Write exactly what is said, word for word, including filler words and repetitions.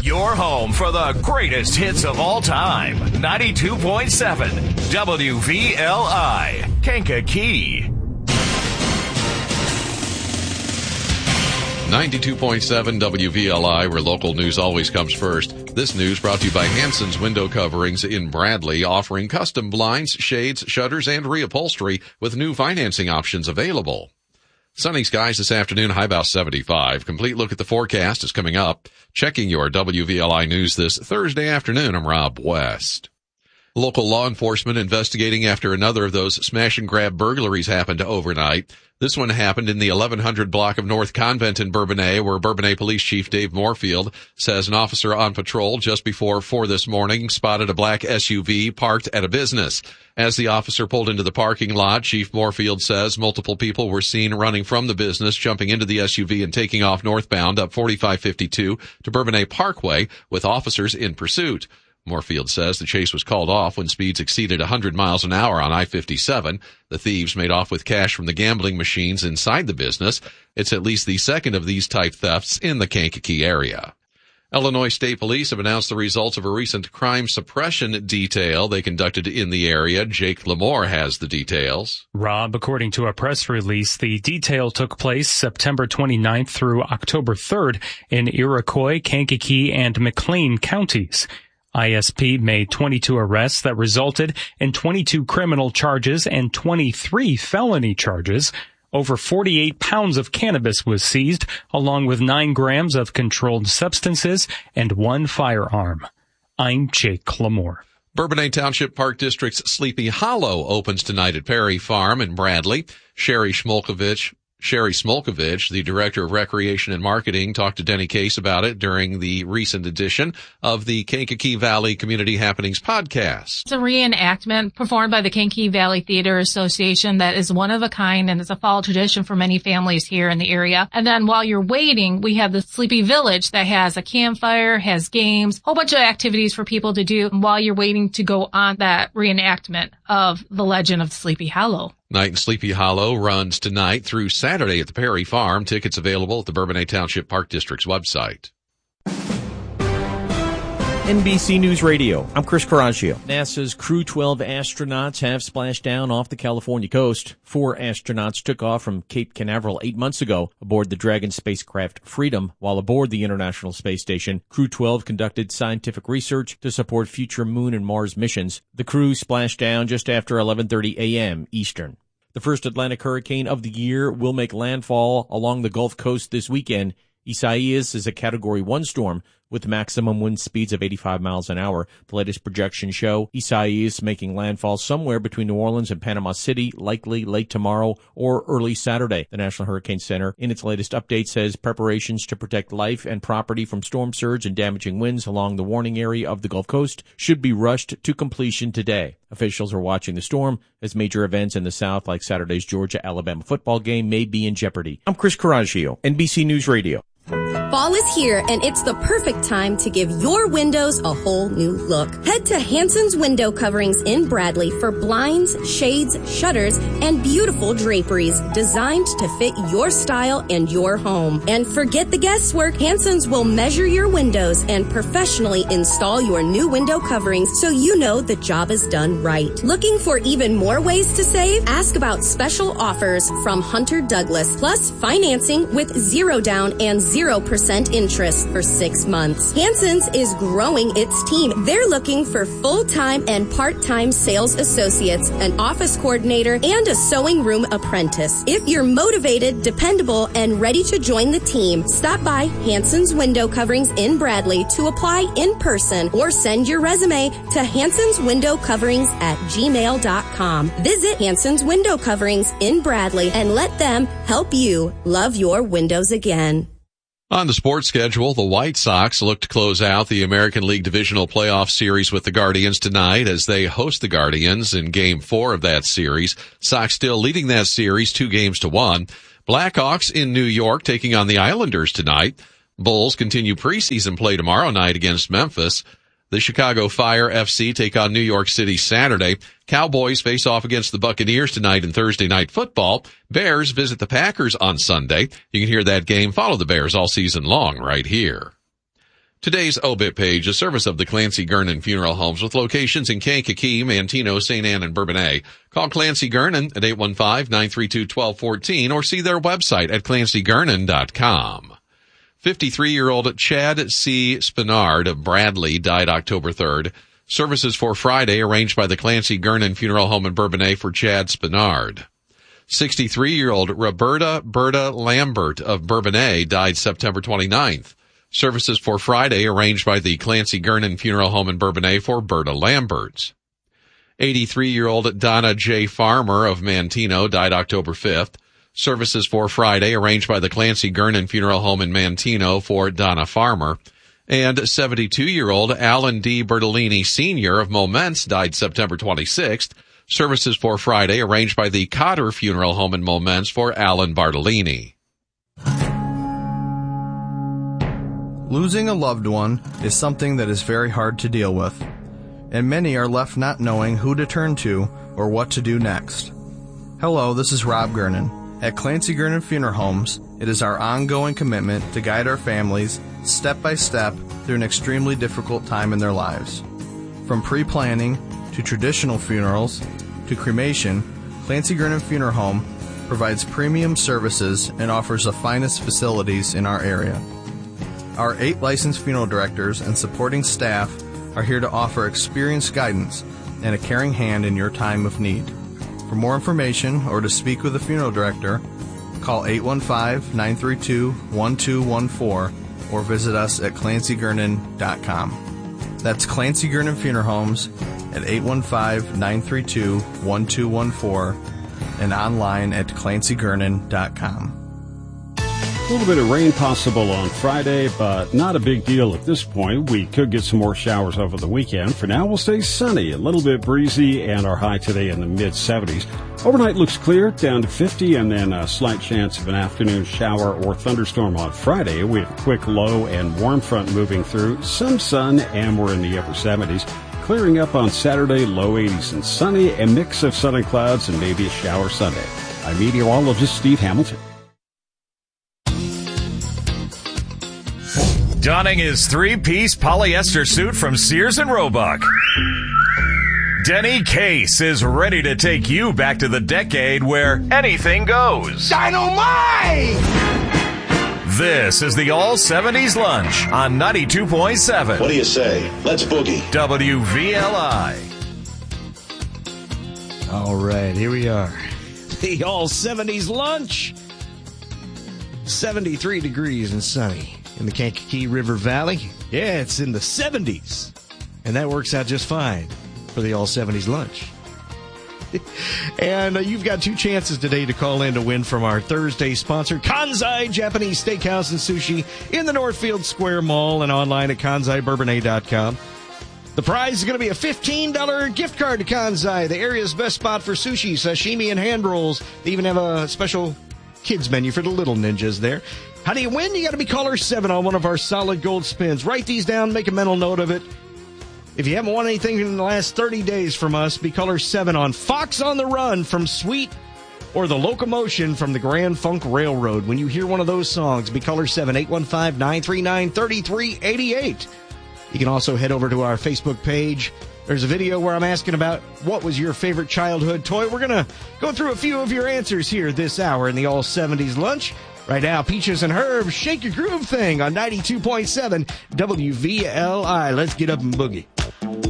Your home for the greatest hits of all time. ninety-two point seven W V L I, Kankakee. ninety-two point seven W V L I, where local news always comes first. This news brought to you by Hanson's Window Coverings in Bradley, offering custom blinds, shades, shutters, and reupholstery with new financing options available. Sunny skies this afternoon, high about seventy-five. Complete look at the forecast is coming up. Checking your W V L I news this Thursday afternoon, I'm Rob West. Local law enforcement investigating after another of those smash and grab burglaries happened overnight. This one happened in the eleven hundred block of North Convent in Bourbonnais, where Bourbonnais Police Chief Dave Moorfield says an officer on patrol just before four this morning spotted a black S U V parked at a business. As the officer pulled into the parking lot, Chief Moorfield says multiple people were seen running from the business, jumping into the S U V and taking off northbound up forty-five fifty-two to Bourbonnais Parkway with officers in pursuit. Moorfield says the chase was called off when speeds exceeded one hundred miles an hour on I fifty-seven. The thieves made off with cash from the gambling machines inside the business. It's at least the second of these type thefts in the Kankakee area. Illinois State Police have announced the results of a recent crime suppression detail they conducted in the area. Jake Lamore has the details. Rob, according to a press release, the detail took place September twenty-ninth through October third in Iroquois, Kankakee, and McLean counties. I S P made twenty-two arrests that resulted in twenty-two criminal charges and twenty-three felony charges. Over forty-eight pounds of cannabis was seized, along with nine grams of controlled substances and one firearm. I'm Jake Lamore. Bourbonnais Township Park District's Sleepy Hollow opens tonight at Perry Farm in Bradley. Sherry Smolkovich Sherry Smolkovich, the Director of Recreation and Marketing, talked to Denny Case about it during the recent edition of the Kankakee Valley Community Happenings podcast. It's a reenactment performed by the Kankakee Valley Theater Association that is one of a kind, and it's a fall tradition for many families here in the area. And then while you're waiting, we have the Sleepy Village that has a campfire, has games, a whole bunch of activities for people to do while you're waiting to go on that reenactment of the legend of Sleepy Hollow. Night in Sleepy Hollow runs tonight through Saturday at the Perry Farm. Tickets available at the Bourbonnais Township Park District's website. N B C News Radio, I'm Chris Coraggio. NASA's Crew twelve astronauts have splashed down off the California coast. Four astronauts took off from Cape Canaveral eight months ago aboard the Dragon spacecraft Freedom. While aboard the International Space Station, Crew twelve conducted scientific research to support future Moon and Mars missions. The crew splashed down just after eleven thirty a.m. Eastern. The first Atlantic hurricane of the year will make landfall along the Gulf Coast this weekend. Isaias is a Category one storm with maximum wind speeds of eighty-five miles an hour. The latest projections show Isaias making landfall somewhere between New Orleans and Panama City, likely late tomorrow or early Saturday. The National Hurricane Center, in its latest update, says preparations to protect life and property from storm surge and damaging winds along the warning area of the Gulf Coast should be rushed to completion today. Officials are watching the storm as major events in the South, like Saturday's Georgia-Alabama football game, may be in jeopardy. I'm Chris Coraggio, N B C News Radio. Fall is here, and it's the perfect time to give your windows a whole new look. Head to Hanson's Window Coverings in Bradley for blinds, shades, shutters, and beautiful draperies designed to fit your style and your home. And forget the guesswork. Hanson's will measure your windows and professionally install your new window coverings so you know the job is done right. Looking for even more ways to save? Ask about special offers from Hunter Douglas, plus financing with zero down and zero percent interest for six months. Hanson's is growing its team. They're looking for full-time and part-time sales associates, an office coordinator, and a sewing room apprentice. If you're motivated, dependable, and ready to join the team, stop by Hanson's Window Coverings in Bradley to apply in person or send your resume to Hanson's Window Coverings at gmail dot com. Visit Hanson's Window Coverings in Bradley and let them help you love your windows again. On the sports schedule, the White Sox look to close out the American League Divisional Playoff Series with the Guardians tonight as they host the Guardians in Game four of that series. Sox still leading that series two games to one. Blackhawks in New York taking on the Islanders tonight. Bulls continue preseason play tomorrow night against Memphis. The Chicago Fire F C take on New York City Saturday. Cowboys face off against the Buccaneers tonight in Thursday Night Football. Bears visit the Packers on Sunday. You can hear that game, follow the Bears all season long right here. Today's obit page is service of the Clancy Gernon Funeral Homes with locations in Kankakee, Manteno, Saint Anne, and Bourbonnais. Call Clancy Gernon at eight one five, nine three two, one two one four or see their website at clancy gernon dot com. fifty-three-year-old Chad C. Spinard of Bradley died October third. Services for Friday arranged by the Clancy Gernon Funeral Home in Bourbonnais for Chad Spinard. sixty-three-year-old Roberta Berta Lambert of Bourbonnais died September twenty-ninth. Services for Friday arranged by the Clancy Gernon Funeral Home in Bourbonnais for Berta Lambert. eighty-three-year-old Donna J. Farmer of Manteno died October fifth. Services for Friday arranged by the Clancy Gernon Funeral Home in Manteno for Donna Farmer. And seventy-two-year-old Alan D. Bertolini Senior of Momence died September twenty-sixth. Services for Friday arranged by the Cotter Funeral Home in Momence for Alan Bartolini. Losing a loved one is something that is very hard to deal with, and many are left not knowing who to turn to or what to do next. Hello, this is Rob Gernon. At Clancy Gernon Funeral Homes, it is our ongoing commitment to guide our families step by step through an extremely difficult time in their lives. From pre-planning to traditional funerals to cremation, Clancy Gernon Funeral Home provides premium services and offers the finest facilities in our area. Our eight licensed funeral directors and supporting staff are here to offer experienced guidance and a caring hand in your time of need. For more information or to speak with a funeral director, call eight one five, nine three two, one two one four or visit us at clancy gernon dot com. That's Clancy Gernon Funeral Homes at eight one five, nine three two, one two one four and online at clancy gernon dot com. A little bit of rain possible on Friday, but not a big deal at this point. We could get some more showers over the weekend. For now, we'll stay sunny, a little bit breezy, and our high today in the mid seventies. Overnight looks clear, down to fifty, and then a slight chance of an afternoon shower or thunderstorm on Friday. We have a quick low and warm front moving through, some sun, and we're in the upper seventies. Clearing up on Saturday, low eighties and sunny, a mix of sun and clouds, and maybe a shower Sunday. I'm meteorologist Steve Hamilton. Donning his three-piece polyester suit from Sears and Roebuck. Denny Case is ready to take you back to the decade where anything goes. Dynamite! This is the All seventies Lunch on ninety-two point seven. What do you say? Let's boogie. W V L I. All right, here we are. The All seventies Lunch. seventy-three degrees and sunny in the Kankakee River Valley. Yeah, it's in the seventies. And that works out just fine for the All seventies Lunch. And uh, you've got two chances today to call in to win from our Thursday sponsor, Kansai Japanese Steakhouse and Sushi in the Northfield Square Mall and online at kansai bourbonnais dot com. The prize is going to be a fifteen dollars gift card to Kansai, the area's best spot for sushi, sashimi, and hand rolls. They even have a special kids menu for the little ninjas there. How do you win? You got to be caller seven on one of our solid gold spins. Write these down, make a mental note of it. If you haven't won anything in the last thirty days from us, be caller seven on Fox on the Run from Sweet or The Locomotion from the Grand Funk Railroad. When you hear one of those songs, be caller seven, eight one five, nine three nine, three three eight eight. You can also head over to our Facebook page. There's a video where I'm asking about what was your favorite childhood toy. We're going to go through a few of your answers here this hour in the All seventies Lunch. Right now, Peaches and Herb, Shake Your Groove Thing on ninety-two point seven W V L I. Let's get up and boogie.